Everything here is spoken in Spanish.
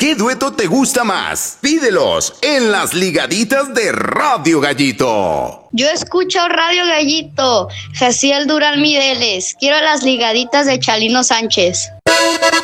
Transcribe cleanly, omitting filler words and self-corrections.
¿Qué dueto te gusta más? Pídelos en las ligaditas de Radio Gallito. Yo escucho Radio Gallito, Jaciel Durán Mireles. Quiero las ligaditas de Chalino Sánchez.